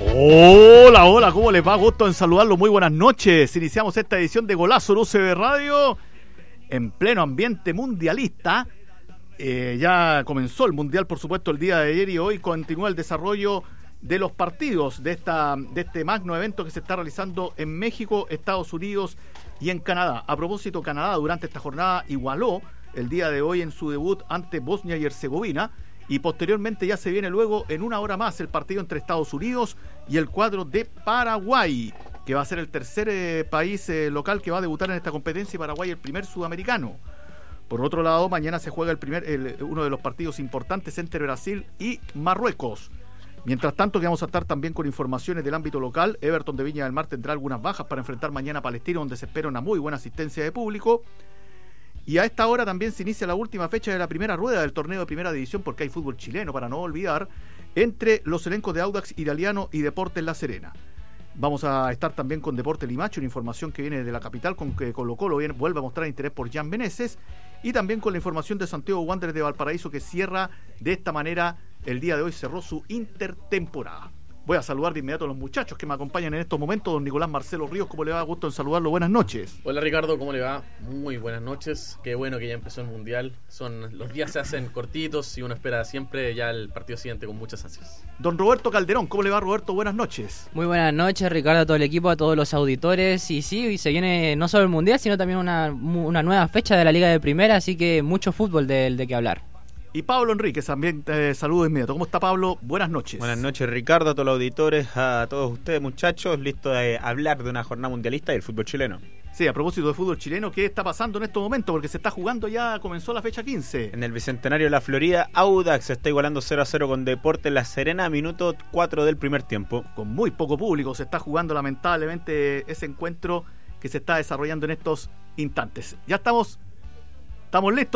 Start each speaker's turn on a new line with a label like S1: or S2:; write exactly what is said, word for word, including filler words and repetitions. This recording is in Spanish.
S1: Hola, hola, ¿cómo les va? Gusto en saludarlo, muy buenas noches. Iniciamos esta edición de Golazo en U C B Radio en pleno ambiente mundialista. Eh, ya comenzó el mundial, por supuesto, el día de ayer, y hoy continúa el desarrollo de los partidos de esta de este magno evento que se está realizando en México, Estados Unidos y en Canadá. A propósito, Canadá durante esta jornada igualó el día de hoy en su debut ante Bosnia y Herzegovina, y posteriormente ya se viene luego en una hora más el partido entre Estados Unidos y el cuadro de Paraguay, que va a ser el tercer eh, país eh, local que va a debutar en esta competencia, y Paraguay el primer sudamericano. Por otro lado, mañana se juega el primer el, uno de los partidos importantes entre Brasil y Marruecos. Mientras tanto, que vamos a estar también con informaciones del ámbito local. Everton de Viña del Mar tendrá algunas bajas para enfrentar mañana a Palestino, donde se espera una muy buena asistencia de público. Y a esta hora también se inicia la última fecha de la primera rueda del torneo de primera división, porque hay fútbol chileno, para no olvidar, entre los elencos de Audax Italiano y Deportes La Serena. Vamos a estar también con Deportes Limache, una información que viene de la capital, con que Colo-Colo viene, vuelve a mostrar interés por Jan Meneses, y también con la información de Santiago Wanderers de Valparaíso, que cierra de esta manera el día de hoy, cerró su intertemporada. Voy a saludar de inmediato a los muchachos que me acompañan en estos momentos. Don Nicolás Marcelo Ríos, ¿cómo le va? Gusto en saludarlo. Buenas noches.
S2: Hola Ricardo, ¿cómo le va? Muy buenas noches. Qué bueno que ya empezó el Mundial. Son Los días se hacen cortitos y uno espera siempre ya el partido siguiente con muchas ansias.
S1: Don Roberto Calderón, ¿cómo le va, Roberto? Buenas noches.
S3: Muy buenas noches, Ricardo, a todo el equipo, a todos los auditores. Y sí, se viene no solo el Mundial, sino también una, una nueva fecha de la Liga de Primera, así que mucho fútbol de, de qué hablar.
S1: Y Pablo Enríquez, también te saludo de inmediato. ¿Cómo está, Pablo? Buenas noches.
S4: Buenas noches, Ricardo, a todos los auditores, a todos ustedes, muchachos, listos de hablar de una jornada mundialista y el fútbol chileno.
S1: Sí, a propósito de fútbol chileno, ¿qué está pasando en estos momentos? Porque se está jugando, ya comenzó la fecha quince.
S4: En el Bicentenario de la Florida, Audax se está igualando cero a cero con Deportes La Serena, minuto cuatro del primer tiempo.
S1: Con muy poco público se está jugando lamentablemente ese encuentro que se está desarrollando en estos instantes. Ya estamos, estamos listos.